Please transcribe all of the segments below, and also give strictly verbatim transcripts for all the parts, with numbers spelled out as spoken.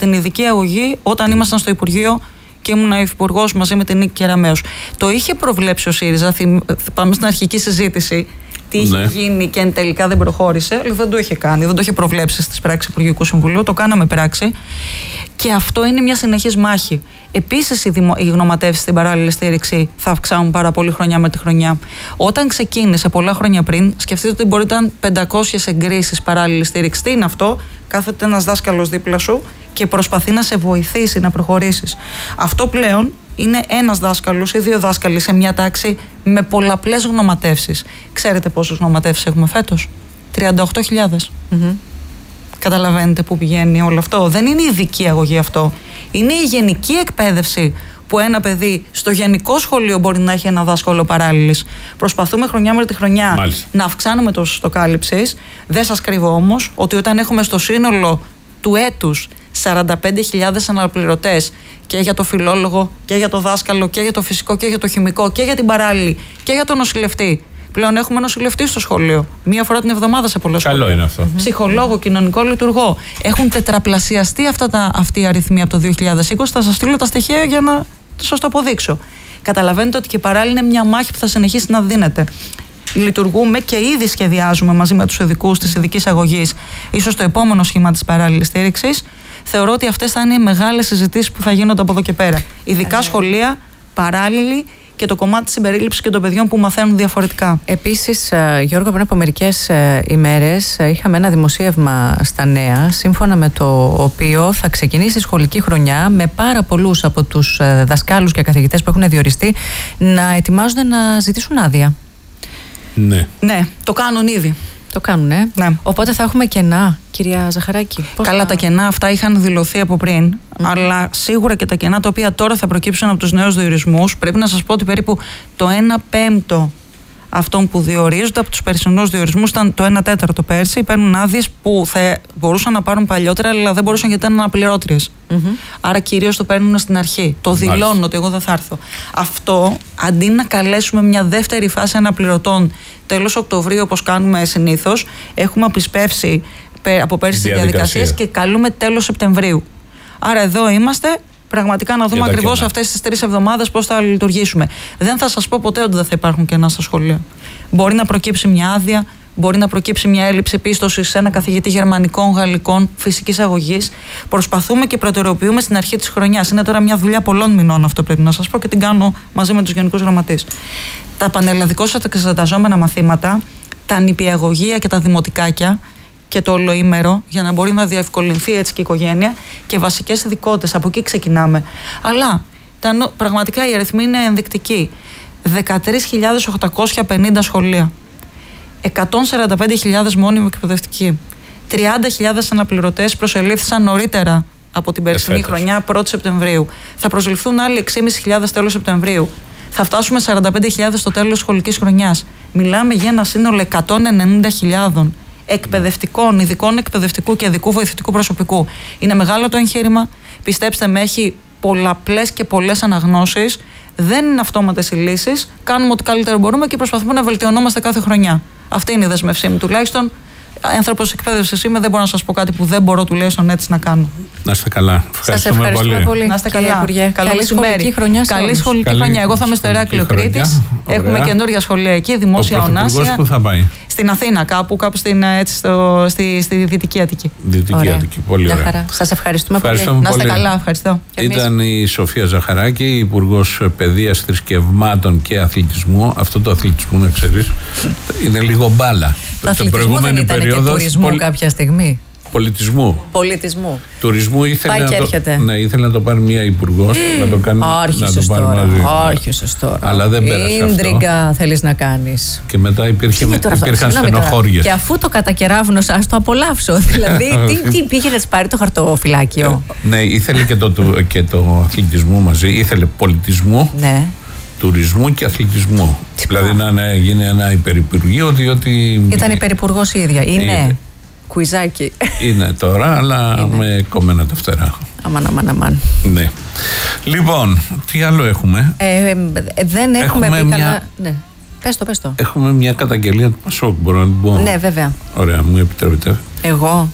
την ειδική αγωγή όταν ήμασταν στο Υπουργείο και ήμουν υφυπουργός μαζί με την Νίκη Κεραμέως. Το είχε προβλέψει ο ΣΥΡΙΖΑ, πάμε στην αρχική συζήτηση, τι είχε ναι. γίνει και εν τελικά δεν προχώρησε, αλλά δεν το είχε κάνει, δεν το είχε προβλέψει στις πράξεις Υπουργικού Συμβουλίου, το κάναμε πράξη. Και αυτό είναι μια συνεχής μάχη. Επίσης, οι, δημο... οι γνωματεύσεις στην παράλληλη στήριξη θα αυξάνουν πάρα πολύ χρονιά με τη χρονιά. Όταν ξεκίνησε πολλά χρόνια πριν, σκεφτείτε ότι μπορεί να ήταν πεντακόσιες εγκρίσεις παράλληλη στήριξη. Τι είναι αυτό? Κάθεται ένας δάσκαλος δίπλα σου και προσπαθεί να σε βοηθήσει να προχωρήσεις. Αυτό πλέον είναι ένας δάσκαλος ή δύο δάσκαλοι σε μια τάξη με πολλαπλές γνωματεύσεις. Ξέρετε πόσες γνωματεύσεις έχουμε φέτος? τριάντα οκτώ χιλιάδες. Mm-hmm. Καταλαβαίνετε πού πηγαίνει όλο αυτό? Δεν είναι ειδική αγωγή αυτό. Είναι η γενική εκπαίδευση που ένα παιδί στο γενικό σχολείο μπορεί να έχει ένα δάσκαλο παράλληλης. Προσπαθούμε χρονιά με τη χρονιά Μάλιστα. να αυξάνουμε το ποσοστό κάλυψης. Δεν σας κρύβω όμως ότι όταν έχουμε στο σύνολο του έτους σαράντα πέντε χιλιάδες αναπληρωτές και για το φιλόλογο και για το δάσκαλο και για το φυσικό και για το χημικό και για την παράλληλη και για τον νοσηλευτή. Πλέον έχουμε νοσηλευτή στο σχολείο. Μία φορά την εβδομάδα σε πολλές σχολεία. Καλό είναι αυτό. Mm-hmm. Ψυχολόγο, κοινωνικό λειτουργό. Έχουν τετραπλασιαστεί αυτά τα, αυτοί οι αριθμοί από το δύο χιλιάδες είκοσι. Θα σας στείλω τα στοιχεία για να σας το αποδείξω. Καταλαβαίνετε ότι και παράλληλα είναι μια μάχη που θα συνεχίσει να δίνεται. Λειτουργούμε και ήδη σχεδιάζουμε μαζί με τους ειδικούς της ειδικής αγωγής, ίσως το επόμενο σχήμα της παράλληλης στήριξης. Θεωρώ ότι αυτές θα είναι οι μεγάλες συζητήσεις που θα γίνονται από εδώ και πέρα. Ειδικά ε, σχολεία, παράλληλη και το κομμάτι της συμπερίληψης και των παιδιών που μαθαίνουν διαφορετικά. Επίσης, Γιώργο, πριν από μερικές ημέρες είχαμε ένα δημοσίευμα στα Νέα, σύμφωνα με το οποίο θα ξεκινήσει η σχολική χρονιά με πάρα πολλούς από τους δασκάλους και καθηγητές που έχουν διοριστεί να ετοιμάζονται να ζητήσουν άδεια. Ναι. Ναι, το κάνουν ήδη. Το κάνουν, ε. Ναι. Οπότε θα έχουμε κενά, κυρία Ζαχαράκη. Πώς Καλά, θα... τα κενά αυτά είχαν δηλωθεί από πριν, mm. αλλά σίγουρα και τα κενά τα οποία τώρα θα προκύψουν από τους νέους διορισμούς. Πρέπει να σας πω ότι περίπου το ένα πέμπτο αυτών που διορίζονται από τους περσινούς διορισμούς ήταν το ένα τέταρτο πέρσι. Παίρνουν άδειες που θα μπορούσαν να πάρουν παλιότερα, αλλά δεν μπορούσαν γιατί ήταν αναπληρώτριες. Mm-hmm. Άρα κυρίως το παίρνουν στην αρχή. Το δηλώνουν ότι εγώ δεν θα έρθω. Αυτό, αντί να καλέσουμε μια δεύτερη φάση αναπληρωτών τέλος Οκτωβρίου, όπως κάνουμε συνήθως, έχουμε απισπεύσει από πέρσι τις διαδικασίες και καλούμε τέλος Σεπτεμβρίου. Άρα εδώ είμαστε. Πραγματικά να δούμε ακριβώς αυτές τις τρεις εβδομάδες πώς θα λειτουργήσουμε. Δεν θα σας πω ποτέ ότι δεν θα υπάρχουν κενά στα σχολεία. Μπορεί να προκύψει μια άδεια, μπορεί να προκύψει μια έλλειψη πίστοσης σε ένα καθηγητή γερμανικών, γαλλικών, φυσικής αγωγής. Προσπαθούμε και προτεραιοποιούμε στην αρχή της χρονιάς. Είναι τώρα μια δουλειά πολλών μηνών, αυτό πρέπει να σας πω, και την κάνω μαζί με τους γενικούς γραμματείς. Τα πανελλαδικώς εξεταζόμενα μαθήματα, τα νηπιαγωγεία και τα δημοτικάκια και το ολοήμερο, για να μπορεί να διευκολυνθεί έτσι και η οικογένεια, και βασικές ειδικότητες. Από εκεί ξεκινάμε. Αλλά τα, πραγματικά οι αριθμοί είναι ενδεικτικοί. δεκατρείς χιλιάδες οκτακόσια πενήντα σχολεία, εκατόν σαράντα πέντε χιλιάδες μόνιμοι εκπαιδευτικοί, τριάντα χιλιάδες αναπληρωτές προσελήφθησαν νωρίτερα από την περσινή Εφέτος. χρονιά, πρώτη Σεπτεμβρίου. Θα προσληφθούν άλλοι έξι χιλιάδες πεντακόσια τέλος Σεπτεμβρίου. Θα φτάσουμε σαράντα πέντε χιλιάδες στο τέλος σχολικής χρονιάς. Μιλάμε για ένα σύνολο εκατόν ενενήντα χιλιάδων εκπαιδευτικών, ειδικών εκπαιδευτικού και ειδικού βοηθητικού προσωπικού. Είναι μεγάλο το εγχείρημα. Πιστέψτε με, έχει πολλαπλές και πολλές αναγνώσεις. Δεν είναι αυτόματες οι λύσεις. Κάνουμε ό,τι καλύτερο μπορούμε και προσπαθούμε να βελτιωνόμαστε κάθε χρονιά. Αυτή είναι η δεσμευσή μου τουλάχιστον. Άνθρωπος εκπαίδευσης είμαι, δεν μπορώ να σας πω κάτι που δεν μπορώ τουλάχιστον έτσι να κάνω. Να είστε καλά. Σας ευχαριστούμε πολύ. πολύ. Να είστε καλά. Υπουργέ. Καλή σχολική χρονιά. Καλή σχολική Καλή χρονιά. Εγώ θα είμαι στο Ηράκλειο Κρήτης. Έχουμε καινούργια σχολεία εκεί, δημόσια ονάσια. Πού θα πάει? Στην Αθήνα, κάπου, κάπου στην, έτσι, στο, στη, στη Δυτική Αττική. Δυτική ωραία. Αττική, πολύ ωραία. Σας ευχαριστούμε, ευχαριστούμε πολύ. Να είστε καλά, ευχαριστώ. Ήταν η Σοφία Ζαχαράκη, Υπουργός Παιδείας, Θρησκευμάτων και Αθλητισμού. Αυτό το αθλητισμό, να ξέρεις, είναι λίγο μπάλα. Το αθλητισμό δεν ήταν και τουρισμού πολ... κάποια στιγμή. Πολιτισμού. Πολιτισμού. Τουρισμού ήθελε, Πάει να, και το, ναι, ήθελε να το πάρει μια υπουργός. να το κάνει. Άρχισες να το τώρα. μαζί. Άρχισες τώρα. Αλλά δεν πέρασε Ίντριγκα αυτό. θέλεις να κάνεις. Και μετά υπήρχε, με, υπήρχαν στενοχώριες. Και αφού το κατακεράβνωσα, ας το απολαύσω. Δηλαδή, τι, τι πήγε να της πάρει το χαρτοφυλάκιο. Ναι, ήθελε και το, και το αθλητισμό μαζί. Ήθελε πολιτισμού. Ναι. Τουρισμού και αθλητισμού. Τι δηλαδή να ναι, γίνει ένα υπερυπουργείο, διότι. Ήταν υπερυπουργός η ίδια. Είναι. είναι. Κουιζάκι. Είναι τώρα, αλλά είναι. Με κομμένα τα φτερά. Αμάν, αμάν, αμάν. Ναι. Λοιπόν, τι άλλο έχουμε? Ε, δεν έχουμε, έχουμε πει μια... καλά. Ναι. Πες το, πες το. Έχουμε μια καταγγελία του Πασόκ, μπορώ να την πω? Ναι, βέβαια. Ωραία, μου επιτρέπετε? Εγώ.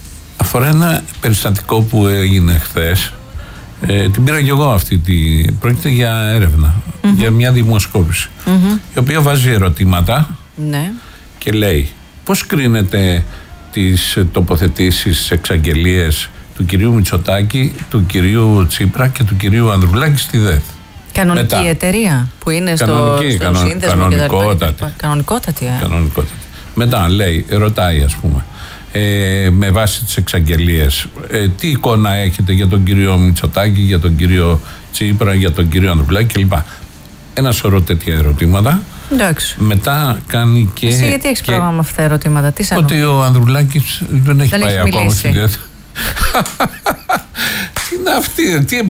αφορά ένα περιστατικό που έγινε χθες. Ε, την πήρα και εγώ αυτή. Τη... Πρόκειται για έρευνα, mm-hmm. για μια δημοσκόπηση, mm-hmm. η οποία βάζει ερωτήματα ναι. και λέει πώς κρίνεται τις τοποθετήσεις, τις εξαγγελίες του κυρίου Μητσοτάκη, του κυρίου Τσίπρα και του κυρίου Ανδρουλάκη στη ΔΕΘ. Κανονική Μετά. εταιρεία που είναι Κανονική, στο, κανον, στο σύνδεσμο κανονικότατη. και τα Κανονικότατη, ε. Κανονικότατη. Μετά λέει, ρωτάει ας πούμε, ε, με βάση τις εξαγγελίες, ε, τι εικόνα έχετε για τον κύριο Μητσοτάκη, για τον κύριο Τσίπρα, για τον κύριο Ανδρουλάκη κλπ. Ένα σωρό τέτοια ερωτήματα. Εντάξει. Μετά κάνει και. Εσύ γιατί έχεις πρόβλημα με αυτά τα ερωτήματα, τι σαν. Ότι ο Ανδρουλάκης δεν έχει δεν πάει έχει ακόμα στη ΔΕΘ. μιλήσει. Τι είναι αυτή, τι